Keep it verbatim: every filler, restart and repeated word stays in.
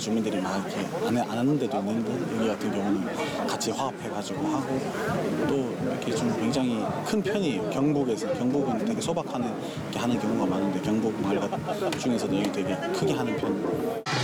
주민들이 막 이렇게 안, 해, 안 하는 데도 있는데 여기 같은 경우는 같이 화합해가지고 하고 또 이렇게 좀 굉장히 큰 편이에요. 경북에서 경북은 되게 소박하게 하는 경우가 많은데 경북 마을 중에서도 여기 되게 크게 하는 편.